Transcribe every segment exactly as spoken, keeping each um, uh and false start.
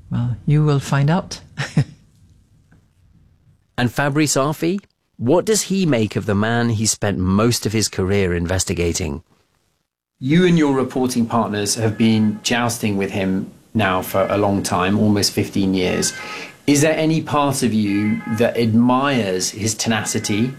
Well, you will find out. And Fabrice Arfi? What does he make of the man he spent most of his career investigating? You and your reporting partners have been jousting with him now for a long time, almost fifteen years. Is there any part of you that admires his tenacity?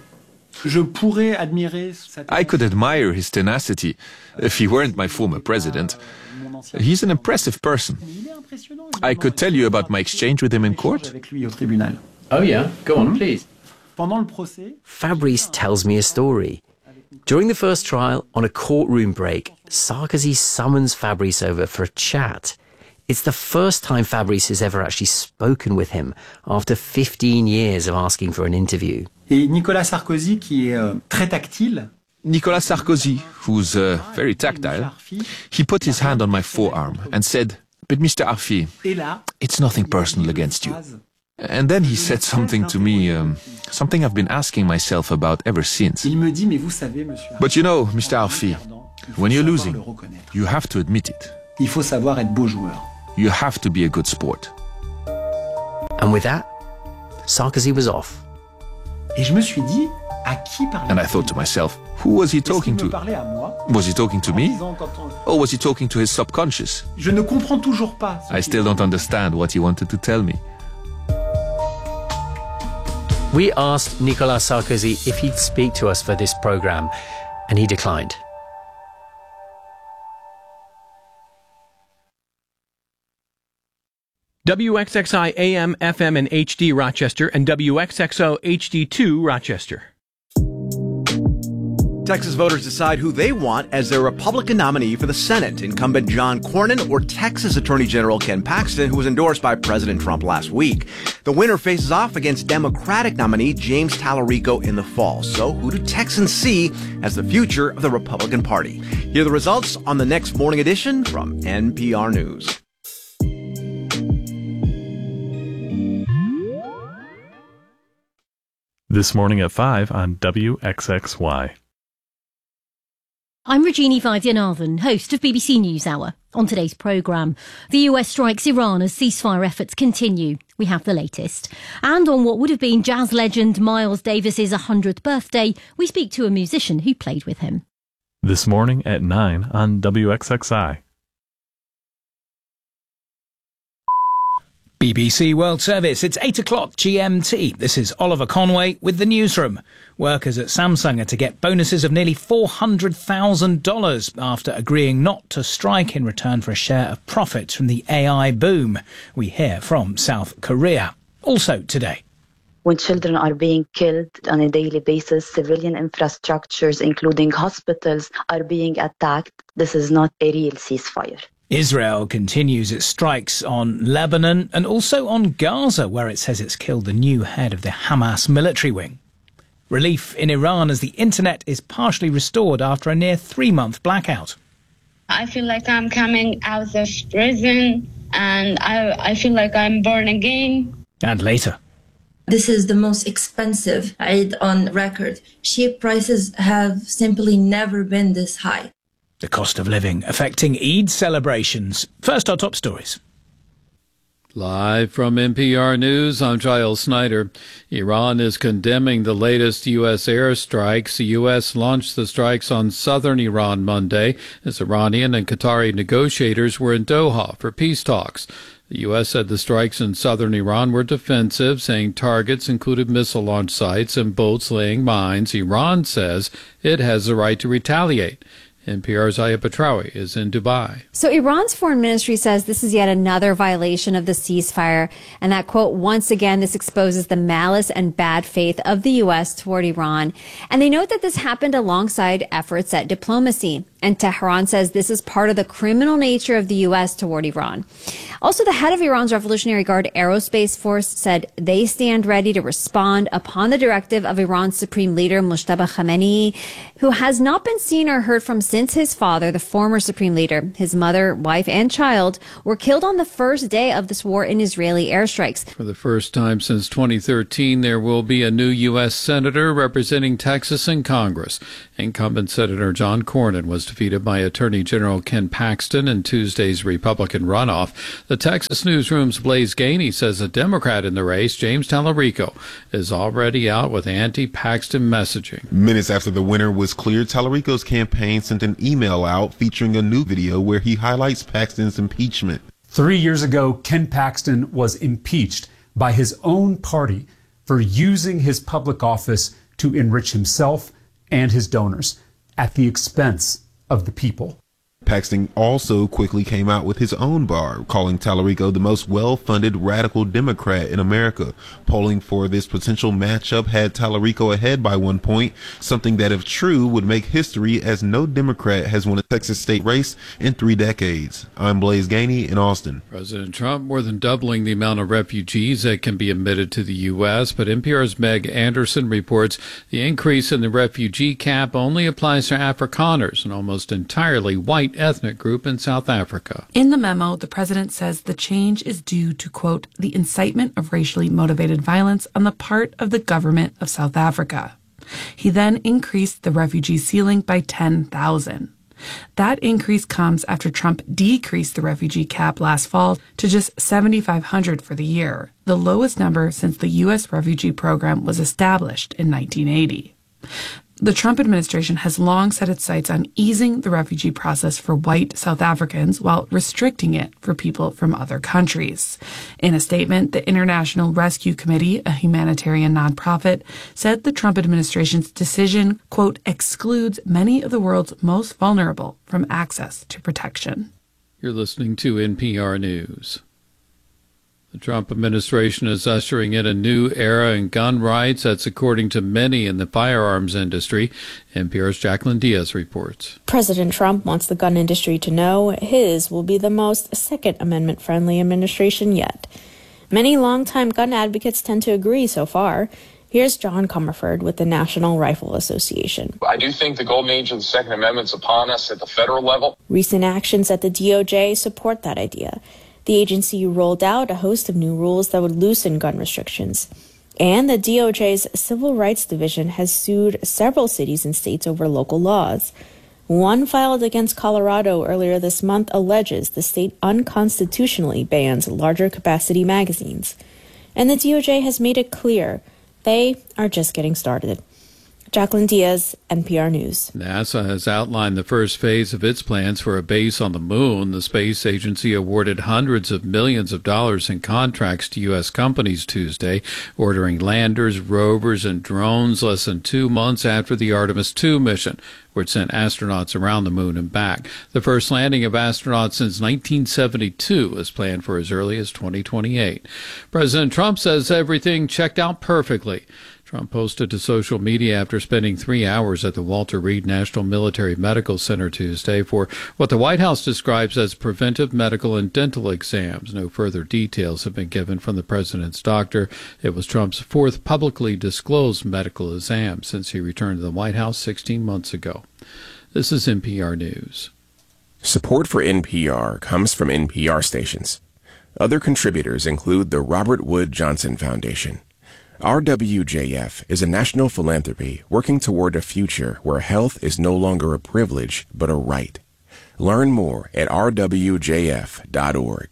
I could admire his tenacity if he weren't my former president. He's an impressive person. I could tell you about my exchange with him in court. Oh yeah, go on, please. Fabrice tells me a story. During the first trial, on a courtroom break, Sarkozy summons Fabrice over for a chat. It's the first time Fabrice has ever actually spoken with him after fifteen years of asking for an interview. Et Nicolas Sarkozy, qui est euh, très tactile. Nicolas Sarkozy, who's uh, very tactile, he put his hand on my forearm and said, "But Mister Arfi, it's nothing personal against you." And then he said something to me, um, something I've been asking myself about ever since. But you know, Mister Arfi, when you're losing, you have to admit it. Il faut savoir être beau joueur. You have to be a good sport. And with that, Sarkozy was off. Et je me suis dit, à qui parlait-il? And I thought to myself, who was he talking to? Was he talking to me? Or was he talking to his subconscious? Je ne comprends toujours pas. I still don't understand what he wanted to tell me. We asked Nicolas Sarkozy if he'd speak to us for this program, and he declined. W X X I A M, F M, and H D Rochester, and W X X O H D two Rochester. Texas voters decide who they want as their Republican nominee for the Senate, incumbent John Cornyn or Texas Attorney General Ken Paxton, who was endorsed by President Trump last week. The winner faces off against Democratic nominee James Tallarico in the fall. So who do Texans see as the future of the Republican Party? Here are the results on the next morning edition from N P R News. This morning at five on W X X Y. I'm Regina Vaidyanathan, host of B B C NewsHour. On today's programme, the U S strikes Iran as ceasefire efforts continue. We have the latest. And on what would have been jazz legend Miles Davis's one hundredth birthday, we speak to a musician who played with him. This morning at nine on W X X I. B B C World Service, it's eight o'clock G M T. This is Oliver Conway with the newsroom. Workers at Samsung are to get bonuses of nearly four hundred thousand dollars after agreeing not to strike in return for a share of profits from the A I boom. We hear from South Korea. Also today. When children are being killed on a daily basis, civilian infrastructures, including hospitals, are being attacked. This is not a real ceasefire. Israel continues its strikes on Lebanon and also on Gaza, where it says it's killed the new head of the Hamas military wing. Relief in Iran as the internet is partially restored after a near three-month blackout. I feel like I'm coming out of prison and I, I feel like I'm born again. And later. This is the most expensive Eid on record. Sheep prices have simply never been this high. The cost of living affecting Eid celebrations. First, our top stories. Live from N P R News, I'm Giles Snyder. Iran is condemning the latest U S airstrikes. The U S launched the strikes on southern Iran Monday as Iranian and Qatari negotiators were in Doha for peace talks. The U S said the strikes in southern Iran were defensive, saying targets included missile launch sites and boats laying mines. Iran says it has the right to retaliate. N P R's Aya Petraoui is in Dubai. So Iran's foreign ministry says this is yet another violation of the ceasefire, and that, quote, once again, this exposes the malice and bad faith of the U S toward Iran. And they note that this happened alongside efforts at diplomacy. And Tehran says this is part of the criminal nature of the U S toward Iran. Also, the head of Iran's Revolutionary Guard Aerospace Force said they stand ready to respond upon the directive of Iran's supreme leader, Mojtaba Khamenei, who has not been seen or heard from since his father, the former supreme leader. His mother, wife, and child were killed on the first day of this war in Israeli airstrikes. For the first time since twenty thirteen, there will be a new U S senator representing Texas in Congress. Incumbent Senator John Cornyn was defeated by Attorney General Ken Paxton in Tuesday's Republican runoff. The Texas Newsroom's Blaise Gainey says a Democrat in the race, James Tallarico, is already out with anti-Paxton messaging. Minutes after the winner was cleared, Tallarico's campaign sent an email out featuring a new video where he highlights Paxton's impeachment. Three years ago, Ken Paxton was impeached by his own party for using his public office to enrich himself and his donors at the expense of the people. Paxton also quickly came out with his own bar, calling Tallarico the most well-funded radical Democrat in America. Polling for this potential matchup had Tallarico ahead by one point, something that, if true, would make history, as no Democrat has won a Texas state race in three decades. I'm Blaise Gainey in Austin. President Trump more than doubling the amount of refugees that can be admitted to the U S, but N P R's Meg Anderson reports the increase in the refugee cap only applies to Afrikaners, an almost entirely white ethnic group in South Africa. In the memo, the president says the change is due to, quote, the incitement of racially motivated violence on the part of the government of South Africa. He then increased the refugee ceiling by ten thousand. That increase comes after Trump decreased the refugee cap last fall to just seventy-five hundred for the year, the lowest number since the U S refugee program was established in nineteen eighty. The Trump administration has long set its sights on easing the refugee process for white South Africans while restricting it for people from other countries. In a statement, the International Rescue Committee, a humanitarian nonprofit, said the Trump administration's decision, quote, excludes many of the world's most vulnerable from access to protection. You're listening to N P R News. The Trump administration is ushering in a new era in gun rights. That's according to many in the firearms industry. N P R's Jacqueline Diaz reports. President Trump wants the gun industry to know his will be the most Second Amendment-friendly administration yet. Many longtime gun advocates tend to agree so far. Here's John Comerford with the National Rifle Association. I do think the golden age of the Second Amendment's upon us at the federal level. Recent actions at the D O J support that idea. The agency rolled out a host of new rules that would loosen gun restrictions. And the D O J's Civil Rights Division has sued several cities and states over local laws. One filed against Colorado earlier this month alleges the state unconstitutionally bans larger capacity magazines. And the D O J has made it clear they are just getting started. Jacqueline Diaz, N P R News. NASA has outlined the first phase of its plans for a base on the moon. The space agency awarded hundreds of millions of dollars in contracts to U S companies Tuesday, ordering landers, rovers, and drones less than two months after the Artemis two mission, which sent astronauts around the moon and back. The first landing of astronauts since nineteen seventy-two is planned for as early as twenty twenty-eight. President Trump says everything checked out perfectly. Trump posted to social media after spending three hours at the Walter Reed National Military Medical Center Tuesday for what the White House describes as preventive medical and dental exams. No further details have been given from the president's doctor. It was Trump's fourth publicly disclosed medical exam since he returned to the White House sixteen months ago. This is N P R News. Support for N P R comes from N P R stations. Other contributors include the Robert Wood Johnson Foundation. R W J F is a national philanthropy working toward a future where health is no longer a privilege, but a right. Learn more at r w j f dot org.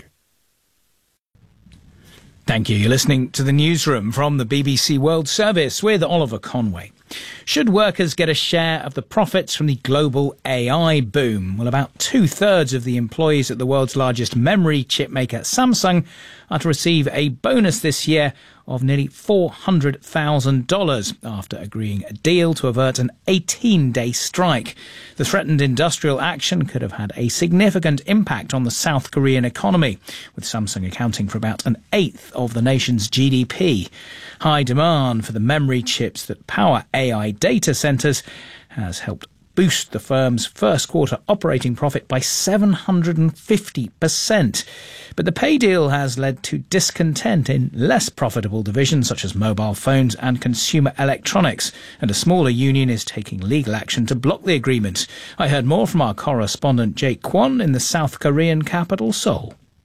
Thank you. You're listening to the newsroom from the B B C World Service with Oliver Conway. Should workers get a share of the profits from the global A I boom? Well, about two-thirds of the employees at the world's largest memory chip maker, Samsung, are to receive a bonus this year of nearly four hundred thousand dollars after agreeing a deal to avert an eighteen-day strike. The threatened industrial action could have had a significant impact on the South Korean economy, with Samsung accounting for about an eighth of the nation's G D P. High demand for the memory chips that power A I data centers has helped boost the firm's first quarter operating profit by seven hundred fifty percent. But the pay deal has led to discontent in less profitable divisions such as mobile phones and consumer electronics, and a smaller union is taking legal action to block the agreement. I heard more from our correspondent Jake Kwon in the South Korean capital, Seoul.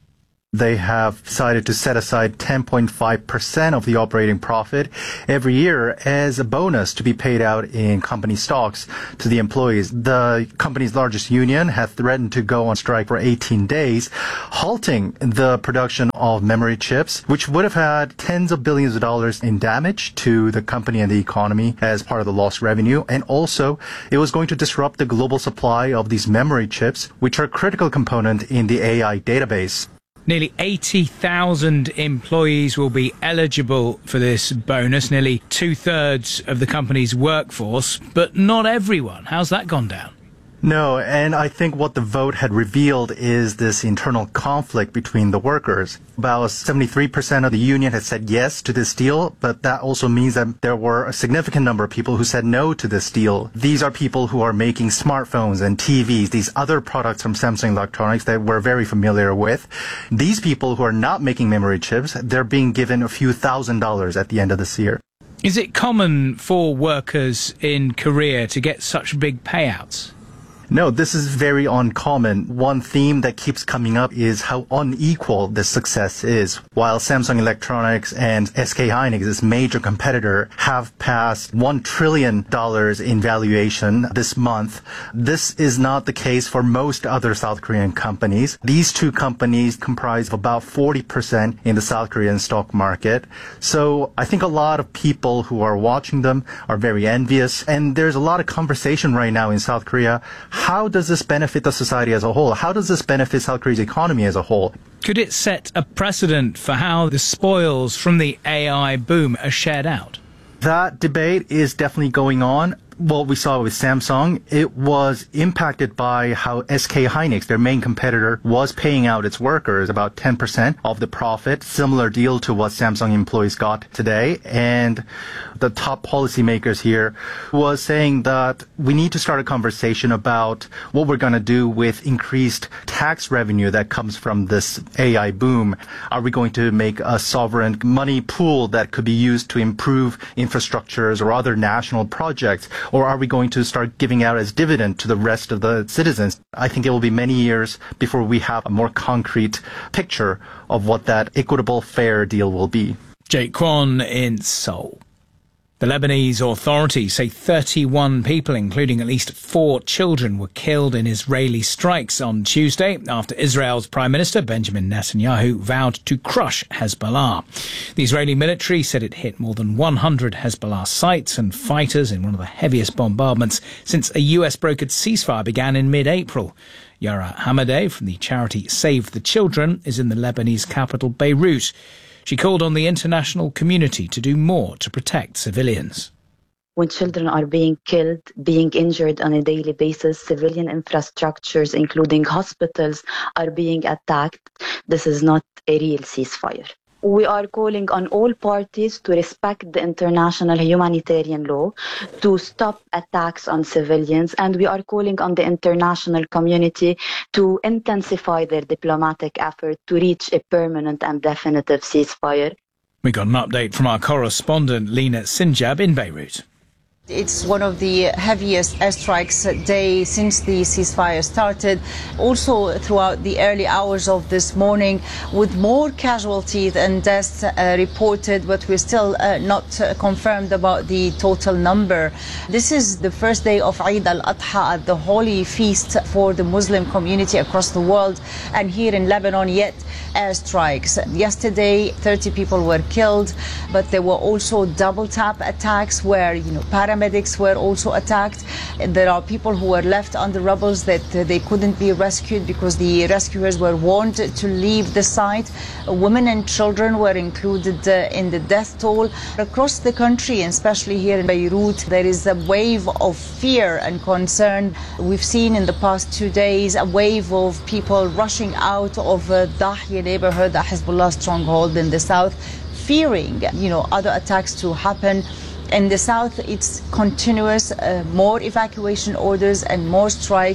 They have decided to set aside ten point five percent of the operating profit every year as a bonus to be paid out in company stocks to the employees. The company's largest union has threatened to go on strike for eighteen days, halting the production of memory chips, which would have had tens of billions of dollars in damage to the company and the economy as part of the lost revenue. And also, it was going to disrupt the global supply of these memory chips, which are a critical component in the A I database. Nearly eighty thousand employees will be eligible for this bonus, nearly two-thirds of the company's workforce, but not everyone. How's that gone down? No, and I think what the vote had revealed is this internal conflict between the workers. About seventy-three percent of the union had said yes to this deal, but that also means that there were a significant number of people who said no to this deal. These are people who are making smartphones and T Vs, these other products from Samsung Electronics that we're very familiar with. These people who are not making memory chips, they're being given a few thousand dollars at the end of this year. Is it common for workers in Korea to get such big payouts? No, this is very uncommon. One theme that keeps coming up is how unequal this success is. While Samsung Electronics and S K Hynix, its major competitor, have passed one trillion dollars in valuation this month, this is not the case for most other South Korean companies. These two companies comprise of about forty percent in the South Korean stock market. So I think a lot of people who are watching them are very envious. And there's a lot of conversation right now in South Korea. How does this benefit the society as a whole? How does this benefit South Korea's economy as a whole? Could it set a precedent for how the spoils from the A I boom are shared out? That debate is definitely going on. What we saw with Samsung, it was impacted by how S K Hynix, their main competitor, was paying out its workers about ten percent of the profit, similar deal to what Samsung employees got today. And the top policymakers here was saying that we need to start a conversation about what we're going to do with increased tax revenue that comes from this A I boom. Are we going to make a sovereign money pool that could be used to improve infrastructures or other national projects? Or are we going to start giving out as dividend to the rest of the citizens? I think it will be many years before we have a more concrete picture of what that equitable, fair deal will be. Jake Kwon in Seoul. The Lebanese authorities say thirty-one people, including at least four children, were killed in Israeli strikes on Tuesday after Israel's Prime Minister Benjamin Netanyahu vowed to crush Hezbollah. The Israeli military said it hit more than one hundred Hezbollah sites and fighters in one of the heaviest bombardments since a U S-brokered ceasefire began in mid-April. Yara Hamadeh from the charity Save the Children is in the Lebanese capital Beirut. She called on the international community to do more to protect civilians. When children are being killed, being injured on a daily basis, civilian infrastructures, including hospitals, are being attacked. This is not a real ceasefire. We are calling on all parties to respect the international humanitarian law, to stop attacks on civilians, and we are calling on the international community to intensify their diplomatic effort to reach a permanent and definitive ceasefire. We got an update from our correspondent Lena Sinjab in Beirut. It's one of the heaviest airstrikes day since the ceasefire started. Also throughout the early hours of this morning, with more casualties and deaths uh, reported, but we're still uh, not uh, confirmed about the total number. This is the first day of Eid al-Adha, the holy feast for the Muslim community across the world. And here in Lebanon, yet airstrikes. Yesterday, thirty people were killed, but there were also double tap attacks where, you know, paramedics were also attacked. There are people who were left on the rubble that uh, they couldn't be rescued because the rescuers were warned to leave the site. Uh, women and children were included uh, in the death toll. Across the country, and especially here in Beirut, there is a wave of fear and concern. We've seen in the past two days a wave of people rushing out of uh, Dahya neighborhood, a Hezbollah stronghold in the south, fearing, you know, other attacks to happen. In the south, it's continuous, uh, more evacuation orders and more strikes.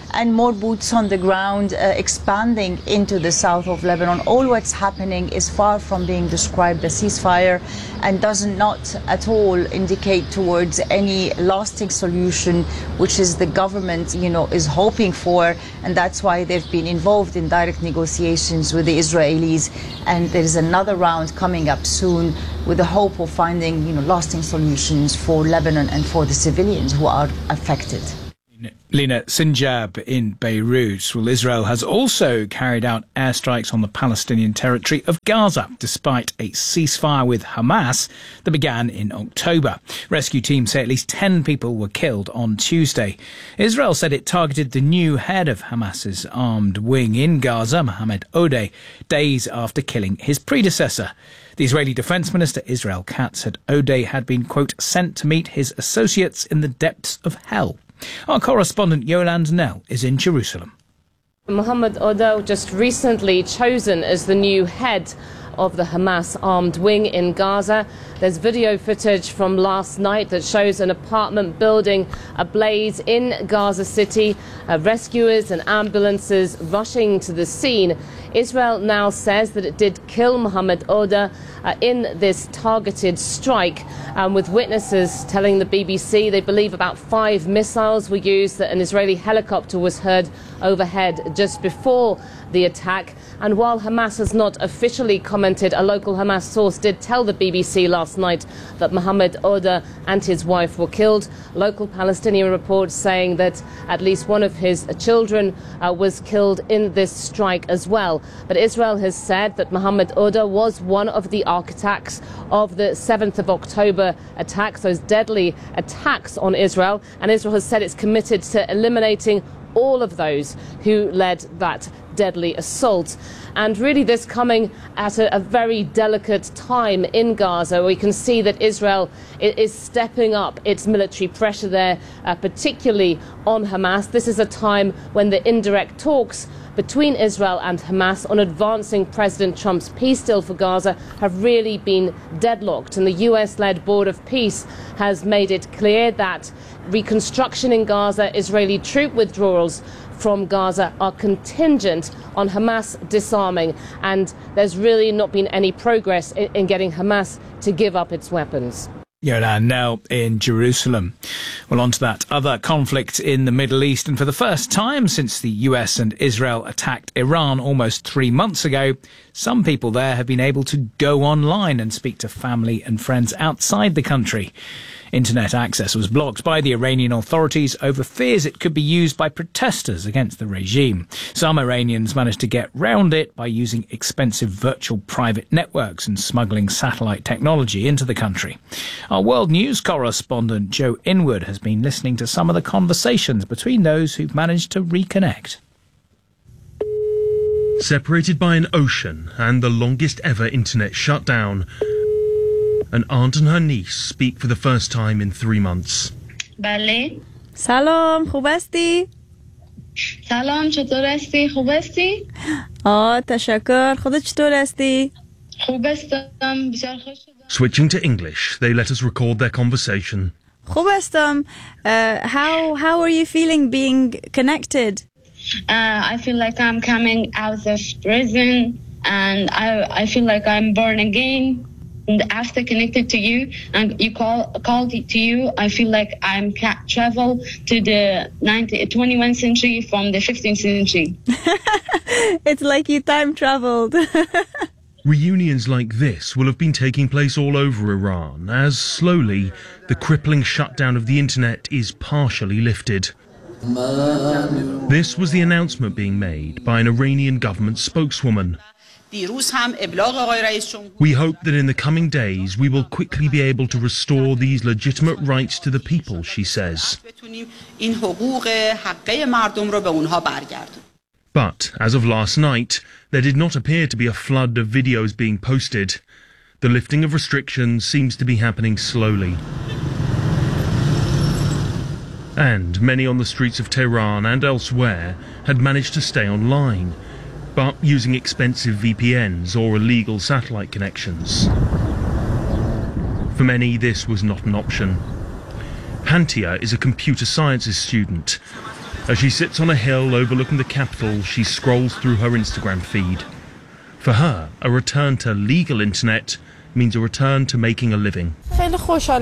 and more boots on the ground, uh, expanding into the south of Lebanon. All what's happening is far from being described as ceasefire and does not at all indicate towards any lasting solution, which is the government, you know, is hoping for, and that's why they've been involved in direct negotiations with the Israelis, and there is another round coming up soon with the hope of finding, you know, lasting solutions for Lebanon and for the civilians who are affected. Lina Sinjab in Beirut. Well, Israel has also carried out airstrikes on the Palestinian territory of Gaza, despite a ceasefire with Hamas that began in October. Rescue teams say at least ten people were killed on Tuesday. Israel said it targeted the new head of Hamas's armed wing in Gaza, Mohammed Odeh, days after killing his predecessor. The Israeli Defense Minister Israel Katz said Odeh had been, quote, sent to meet his associates in the depths of hell. Our correspondent Yolande Nell is in Jerusalem. Mohammed Odeh just recently chosen as the new head of the Hamas armed wing in Gaza. There's video footage from last night that shows an apartment building ablaze in Gaza City, uh, rescuers and ambulances rushing to the scene. Israel now says that it did kill Mohammed Odeh uh, in this targeted strike, um, with witnesses telling the B B C they believe about five missiles were used, that an Israeli helicopter was heard overhead just before the attack. And while Hamas has not officially commented, a local Hamas source did tell the B B C last night that Mohammed Odeh and his wife were killed. Local Palestinian reports saying that at least one of his children uh, was killed in this strike as well. But Israel has said that Mohammed Odeh was one of the architects of the seventh of October attacks, those deadly attacks on Israel. And Israel has said it's committed to eliminating all of those who led that deadly assault. And really this coming at a, a very delicate time in Gaza. We can see that Israel is stepping up its military pressure there, uh, particularly on Hamas. This is a time when the indirect talks between Israel and Hamas on advancing President Trump's peace deal for Gaza have really been deadlocked. And the U S-led Board of Peace has made it clear that reconstruction in Gaza, Israeli troop withdrawals from Gaza are contingent on Hamas disarming, and there's really not been any progress in, in getting Hamas to give up its weapons. Yolan now in Jerusalem. Well, on to that other conflict in the Middle East, and for the first time since the U S and Israel attacked Iran almost three months ago, some people there have been able to go online and speak to family and friends outside the country. Internet access was blocked by the Iranian authorities over fears it could be used by protesters against the regime. Some Iranians managed to get round it by using expensive virtual private networks and smuggling satellite technology into the country. Our world news correspondent Joe Inwood has been listening to some of the conversations between those who've managed to reconnect. Separated by an ocean and the longest ever internet shutdown, an aunt and her niece speak for the first time in three months. بله. سلام، خوب هستی؟ سلام، چطور هستی؟ خوب هستی؟ آه تشکر، خودت چطور هستی؟ خوب هستم، بسیار خوش شدم. Switching to English, they let us record their conversation. خوب هستم. Uh, how how are you feeling being connected? Uh, I feel like I'm coming out of prison, and I I feel like I'm born again. And after connected to you and you call called it to you, I feel like I'm ca- travel to the nineteenth, twenty-first century from the fifteenth century. It's like you time traveled. Reunions like this will have been taking place all over Iran as slowly the crippling shutdown of the internet is partially lifted. This was the announcement being made by an Iranian government spokeswoman. We hope that in the coming days we will quickly be able to restore these legitimate rights to the people, she says. But as of last night, there did not appear to be a flood of videos being posted. The lifting of restrictions seems to be happening slowly. And many on the streets of Tehran and elsewhere had managed to stay online, but using expensive V P Ns or illegal satellite connections. For many, this was not an option. Hantia is a computer sciences student. As she sits on a hill overlooking the capital, she scrolls through her Instagram feed. For her, a return to legal internet means a return to making a living. I'm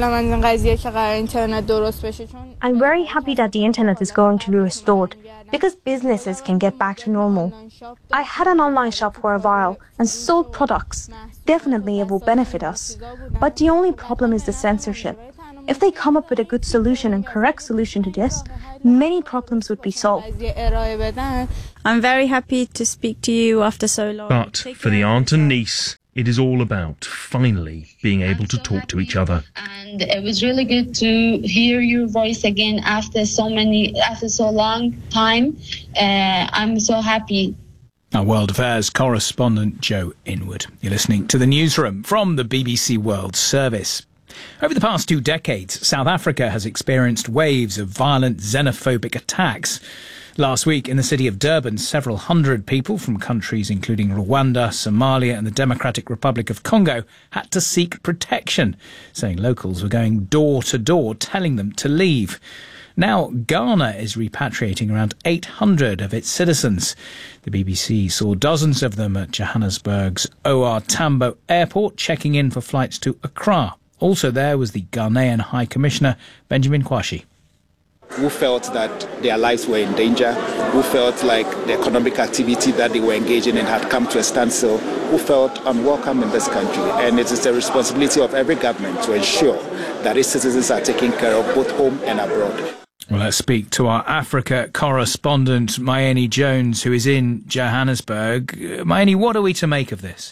very happy that the internet is going to be restored because businesses can get back to normal. I had an online shop for a while and sold products. Definitely it will benefit us. But the only problem is the censorship. If they come up with a good solution and correct solution to this, many problems would be solved. I'm very happy to speak to you after so long. But for the aunt and niece, it is all about finally being able to talk to each other. And it was really good to hear your voice again after so many, after so long time. Uh, I'm so happy. Our World Affairs correspondent Joe Inwood. You're listening to the Newsroom from the B B C World Service. Over the past two decades, South Africa has experienced waves of violent xenophobic attacks. Last week in the city of Durban, several hundred people from countries including Rwanda, Somalia and the Democratic Republic of Congo had to seek protection, saying locals were going door to door telling them to leave. Now, Ghana is repatriating around eight hundred of its citizens. The B B C saw dozens of them at Johannesburg's O R Tambo Airport, checking in for flights to Accra. Also there was the Ghanaian High Commissioner, Benjamin Kwashi. Who felt that their lives were in danger, who felt like the economic activity that they were engaging in had come to a standstill, who felt unwelcome in this country. And it is the responsibility of every government to ensure that its citizens are taken care of both home and abroad. Well, let's speak to our Africa correspondent, Mayeni Jones, who is in Johannesburg. Mayeni, what are we to make of this?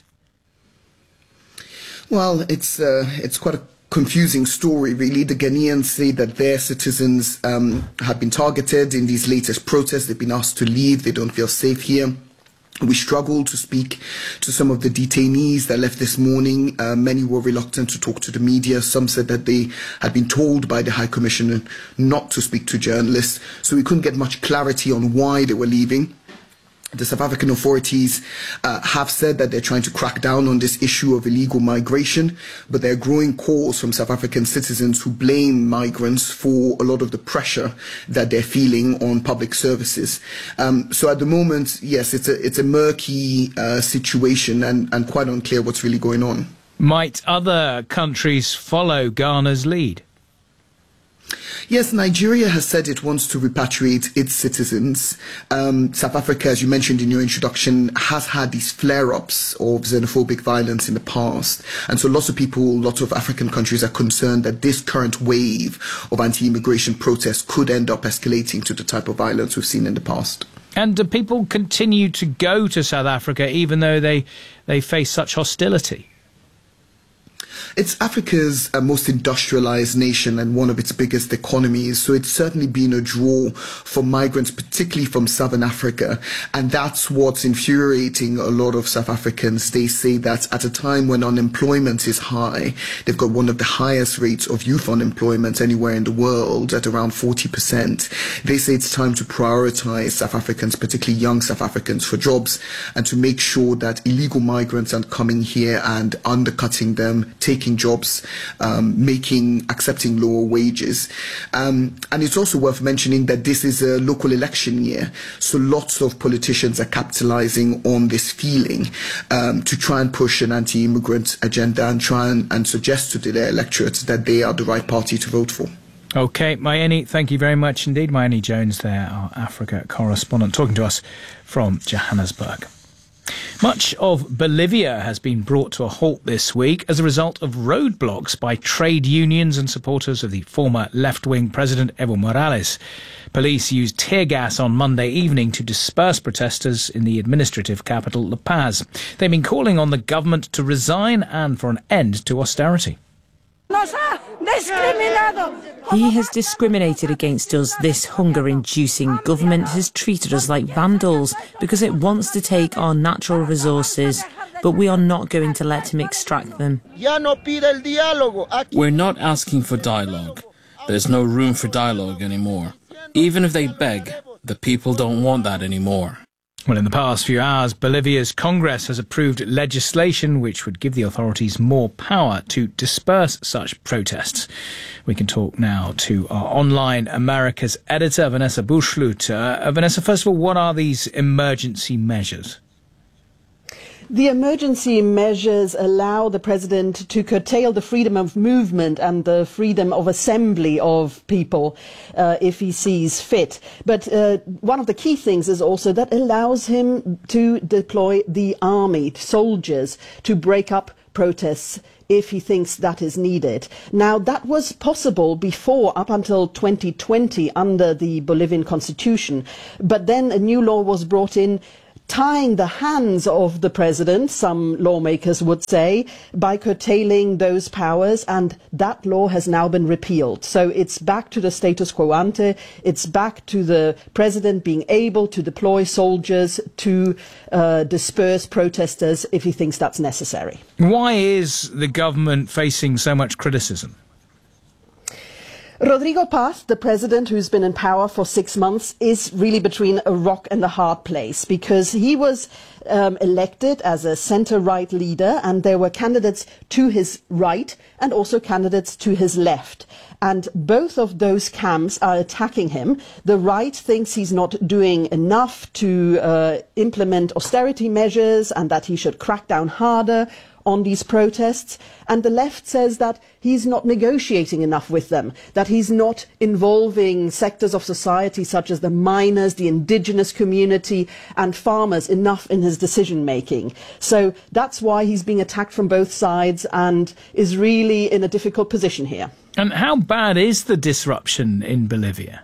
Well, it's uh, it's quite a confusing story, really. The Ghanaians say that their citizens um, have been targeted in these latest protests. They've been asked to leave. They don't feel safe here. We struggled to speak to some of the detainees that left this morning. Uh, many were reluctant to talk to the media. Some said that they had been told by the High Commissioner not to speak to journalists. So we couldn't get much clarity on why they were leaving. The South African authorities uh, have said that they're trying to crack down on this issue of illegal migration, but there are growing calls from South African citizens who blame migrants for a lot of the pressure that they're feeling on public services. Um, so at the moment, yes, it's a, it's a murky uh, situation and, and quite unclear what's really going on. Might other countries follow Ghana's lead? Yes, Nigeria has said it wants to repatriate its citizens. Um, South Africa, as you mentioned in your introduction, has had these flare-ups of xenophobic violence in the past. And so lots of people, lots of African countries are concerned that this current wave of anti-immigration protests could end up escalating to the type of violence we've seen in the past. And do people continue to go to South Africa even though they, they face such hostility? It's Africa's uh, most industrialized nation and one of its biggest economies, so it's certainly been a draw for migrants, particularly from Southern Africa, and that's what's infuriating a lot of South Africans. They say that at a time when unemployment is high, they've got one of the highest rates of youth unemployment anywhere in the world at around forty percent. They say it's time to prioritize South Africans, particularly young South Africans, for jobs and to make sure that illegal migrants aren't coming here and undercutting them, taking jobs, um, making, accepting lower wages. Um, and it's also worth mentioning that this is a local election year. So lots of politicians are capitalizing on this feeling um, to try and push an anti-immigrant agenda and try and, and suggest to their electorate that they are the right party to vote for. OK, Mayeni, thank you very much indeed. Mayeni Jones there, our Africa correspondent, talking to us from Johannesburg. Much of Bolivia has been brought to a halt this week as a result of roadblocks by trade unions and supporters of the former left-wing President Evo Morales. Police used tear gas on Monday evening to disperse protesters in the administrative capital, La Paz. They've been calling on the government to resign and for an end to austerity. He has discriminated against us. This hunger-inducing government has treated us like vandals because it wants to take our natural resources, but we are not going to let him extract them. We're not asking for dialogue. There's no room for dialogue anymore. Even if they beg, the people don't want that anymore. Well, in the past few hours, Bolivia's Congress has approved legislation which would give the authorities more power to disperse such protests. We can talk now to our Online America's editor, Vanessa Buschluter. Uh, Vanessa, first of all, what are these emergency measures? The emergency measures allow the president to curtail the freedom of movement and the freedom of assembly of people uh, if he sees fit. But uh, one of the key things is also that allows him to deploy the army, soldiers, to break up protests if he thinks that is needed. Now, that was possible before, up until twenty twenty, under the Bolivian constitution. But then a new law was brought in tying the hands of the president, some lawmakers would say, by curtailing those powers, and that law has now been repealed. So it's back to the status quo ante. It's back to the president being able to deploy soldiers to uh, disperse protesters if he thinks that's necessary. Why is the government facing so much criticism? Rodrigo Paz, the president who's been in power for six months, is really between a rock and a hard place because he was um, elected as a centre-right leader and there were candidates to his right and also candidates to his left. And both of those camps are attacking him. The right thinks he's not doing enough to uh, implement austerity measures and that he should crack down harder on these protests, and the left says that he's not negotiating enough with them, that he's not involving sectors of society such as the miners, the indigenous community and farmers enough in his decision making. So that's why he's being attacked from both sides and is really in a difficult position here. And how bad is the disruption in Bolivia?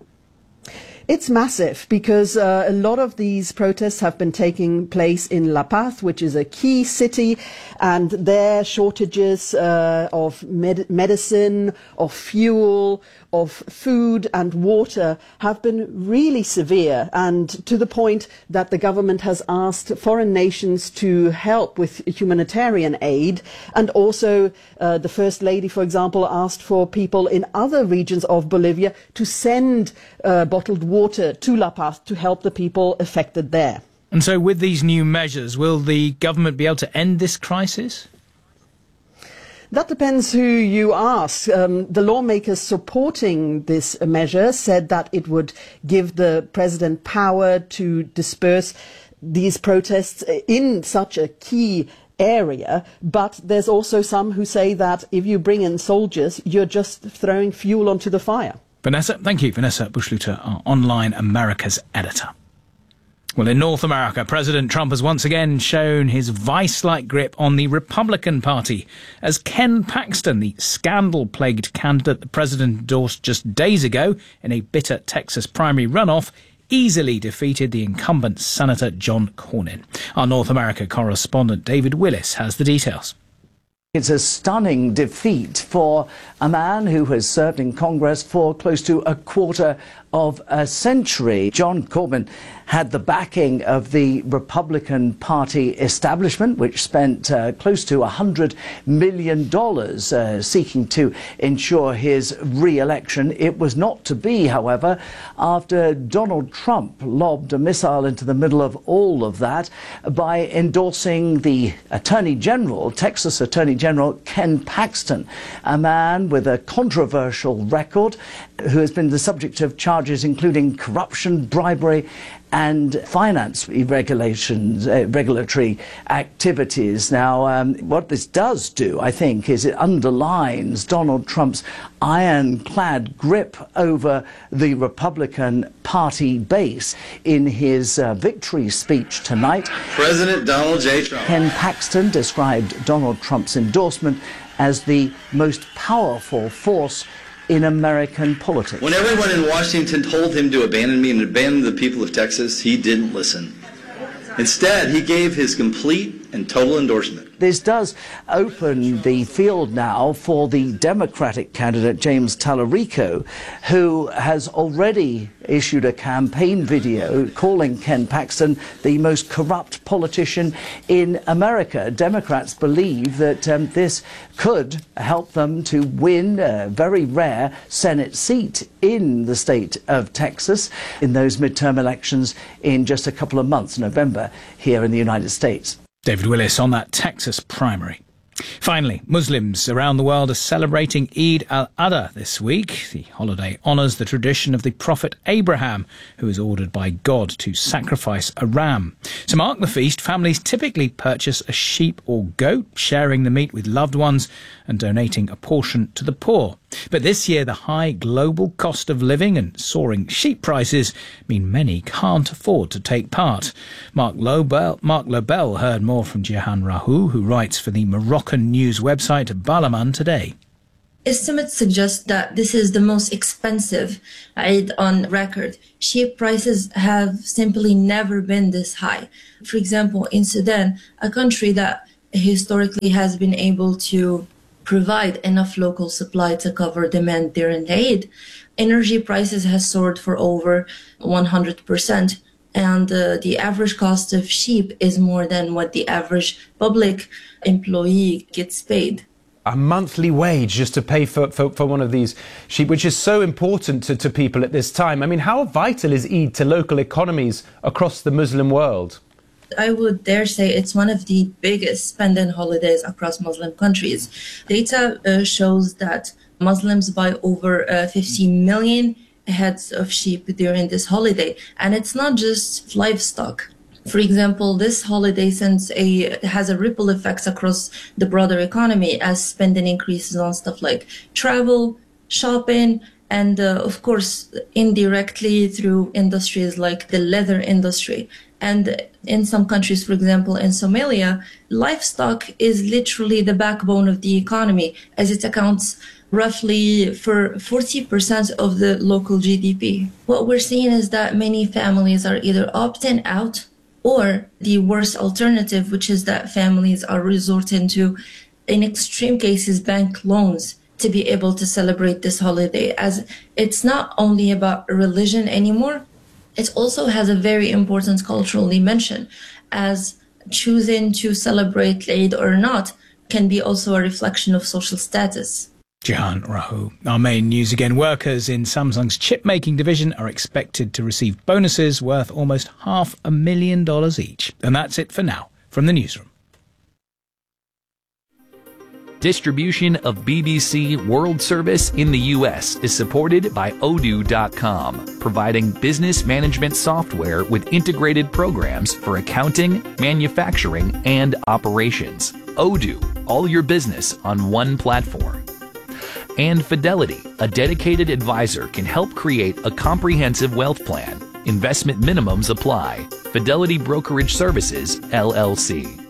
It's massive because uh, a lot of these protests have been taking place in La Paz, which is a key city, and their shortages uh, of med medicine, of fuel, of food and water have been really severe, and to the point that the government has asked foreign nations to help with humanitarian aid, and also uh, the First Lady, for example, asked for people in other regions of Bolivia to send uh, bottled water water to La Paz to help the people affected there. And so with these new measures, will the government be able to end this crisis? That depends who you ask. Um, the lawmakers supporting this measure said that it would give the president power to disperse these protests in such a key area, but there's also some who say that if you bring in soldiers, you're just throwing fuel onto the fire. Vanessa, thank you. Vanessa Buschluter, our Online America's editor. Well, in North America, President Trump has once again shown his vice-like grip on the Republican Party as Ken Paxton, the scandal-plagued candidate the president endorsed just days ago in a bitter Texas primary runoff, easily defeated the incumbent Senator John Cornyn. Our North America correspondent David Willis has the details. It's a stunning defeat for a man who has served in Congress for close to a quarter of a century. John Cornyn had the backing of the Republican Party establishment, which spent uh, close to one hundred million dollars uh, seeking to ensure his re-election. It was not to be, however, after Donald Trump lobbed a missile into the middle of all of that by endorsing the Attorney General, Texas Attorney General Ken Paxton, a man with a controversial record who has been the subject of charges including corruption, bribery and finance regulations, uh, regulatory activities. Now, um, what this does do, I think, is it underlines Donald Trump's ironclad grip over the Republican Party base. In his uh, victory speech tonight, President Donald J. Trump. Ken Paxton described Donald Trump's endorsement as the most powerful force in American politics. When everyone in Washington told him to abandon me and abandon the people of Texas, he didn't listen. Instead, he gave his complete and total endorsement this does open the field now for the Democratic candidate James Tallarico, who has already issued a campaign video calling Ken Paxton the most corrupt politician in America. Democrats believe that um, this could help them to win a very rare Senate seat in the state of Texas in those midterm elections in just a couple of months, November, here in the United States. David Willis on that Texas primary. Finally, Muslims around the world are celebrating Eid al-Adha this week. The holiday honours the tradition of the Prophet Abraham, who was ordered by God to sacrifice a ram. To mark the feast, families typically purchase a sheep or goat, sharing the meat with loved ones and donating a portion to the poor. But this year, the high global cost of living and soaring sheep prices mean many can't afford to take part. Mark Lobel, Mark Lobel heard more from Jihan Rahu, who writes for the Moroccan news website Balaman Today. Estimates suggest that this is the most expensive Eid on record. Sheep prices have simply never been this high. For example, in Sudan, a country that historically has been able to provide enough local supply to cover demand during the Eid, energy prices has soared for over one hundred percent. And uh, the average cost of sheep is more than what the average public employee gets paid. A monthly wage just to pay for, for, for one of these sheep, which is so important to, to people at this time. I mean, how vital is Eid to local economies across the Muslim world? I would dare say it's one of the biggest spending holidays across Muslim countries. Data uh, shows that Muslims buy over uh, fifty million heads of sheep during this holiday. And it's not just livestock. For example, this holiday sends a, has a ripple effects across the broader economy as spending increases on stuff like travel, shopping, and uh, of course, indirectly through industries like the leather industry. And in some countries, for example, in Somalia, livestock is literally the backbone of the economy, as it accounts roughly for forty percent of the local G D P. What we're seeing is that many families are either opting out, or the worst alternative, which is that families are resorting to, in extreme cases, bank loans to be able to celebrate this holiday, as it's not only about religion anymore. It also has a very important cultural dimension, as choosing to celebrate Eid or not can be also a reflection of social status. Jihan Rahu. Our main news again. Workers in Samsung's chip-making division are expected to receive bonuses worth almost half a million dollars each. And that's it for now from the newsroom. Distribution of B B C World Service in the U S is supported by Odoo dot com, providing business management software with integrated programs for accounting, manufacturing, and operations. Odoo, all your business on one platform. And Fidelity, a dedicated advisor, can help create a comprehensive wealth plan. Investment minimums apply. Fidelity Brokerage Services, L L C.